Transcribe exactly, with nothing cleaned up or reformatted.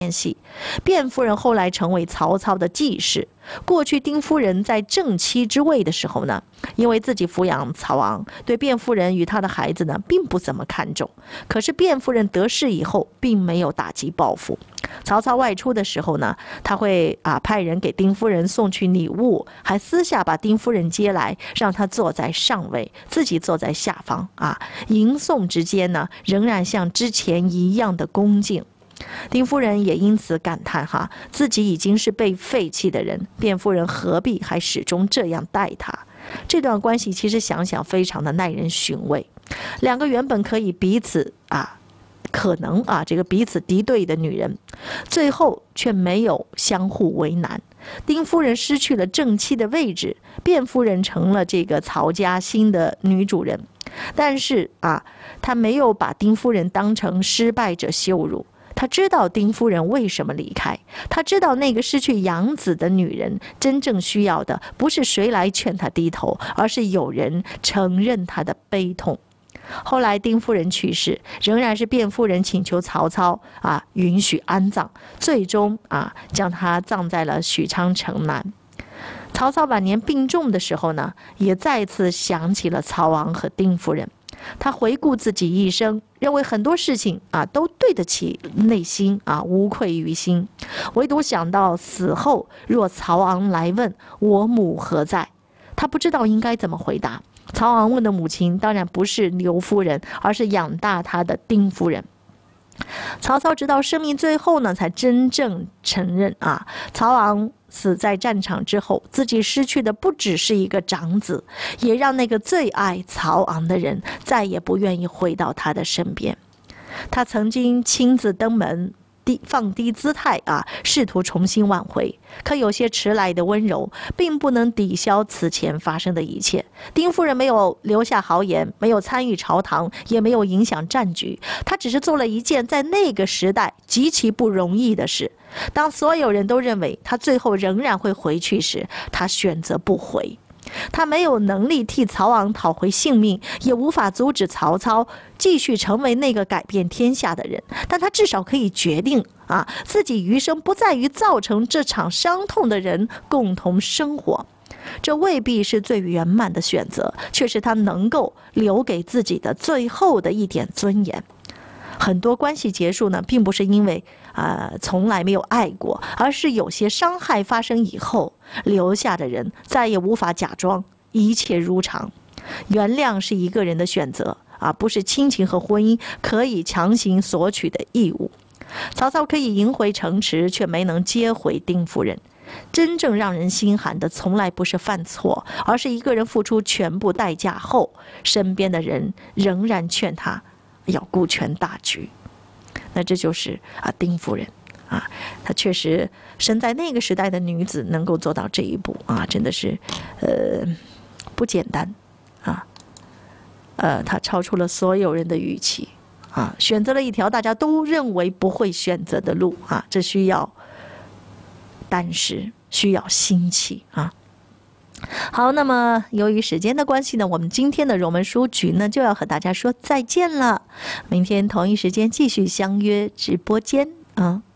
联系。卞夫人后来成为曹操的继室。过去丁夫人在正妻之位的时候呢，因为自己抚养曹昂，对卞夫人与他的孩子呢并不怎么看重。可是卞夫人得势以后，并没有打击报复。曹操外出的时候呢，他会啊派人给丁夫人送去礼物，还私下把丁夫人接来，让她坐在上位，自己坐在下方啊。迎送之间呢，仍然像之前一样的恭敬。丁夫人也因此感叹哈，自己已经是被废弃的人，卞夫人何必还始终这样待她？这段关系其实想想非常的耐人寻味。两个原本可以彼此啊，可能啊这个彼此敌对的女人，最后却没有相互为难。丁夫人失去了正妻的位置，卞夫人成了这个曹家新的女主人。但是啊，她没有把丁夫人当成失败者羞辱。他知道丁夫人为什么离开，他知道那个失去养子的女人真正需要的不是谁来劝她低头，而是有人承认她的悲痛。后来丁夫人去世，仍然是卞夫人请求曹操啊允许安葬，最终啊将她葬在了许昌城南。曹操晚年病重的时候呢，也再次想起了曹昂和丁夫人。他回顾自己一生，认为很多事情啊都对得起内心啊，无愧于心，唯独想到死后若曹昂来问我母何在，他不知道应该怎么回答。曹昂问的母亲当然不是刘夫人，而是养大他的丁夫人。曹操直到生命最后呢，才真正承认啊，曹昂死在战场之后，自己失去的不只是一个长子，也让那个最爱曹昂的人再也不愿意回到他的身边。他曾经亲自登门，低放低姿态啊，试图重新挽回，可有些迟来的温柔并不能抵消此前发生的一切。丁夫人没有留下豪言，没有参与朝堂，也没有影响战局，她只是做了一件在那个时代极其不容易的事。当所有人都认为她最后仍然会回去时，她选择不回。他没有能力替曹昂讨回性命，也无法阻止曹操继续成为那个改变天下的人，但他至少可以决定啊，自己余生不在于造成这场伤痛的人共同生活。这未必是最圆满的选择，却是他能够留给自己的最后的一点尊严。很多关系结束呢，并不是因为啊、呃、从来没有爱过，而是有些伤害发生以后，留下的人再也无法假装一切如常。原谅是一个人的选择啊，不是亲情和婚姻可以强行索取的义务。曹操可以赢回城池，却没能接回丁夫人。真正让人心寒的，从来不是犯错，而是一个人付出全部代价后，身边的人仍然劝他要顾全大局。那这就是啊丁夫人啊，她确实身在那个时代的女子能够做到这一步啊，真的是呃不简单啊。呃，她超出了所有人的预期啊，选择了一条大家都认为不会选择的路啊，这需要胆识，需要心气啊。好，那么由于时间的关系呢，我们今天的荣门书局呢就要和大家说再见了。明天同一时间继续相约直播间啊。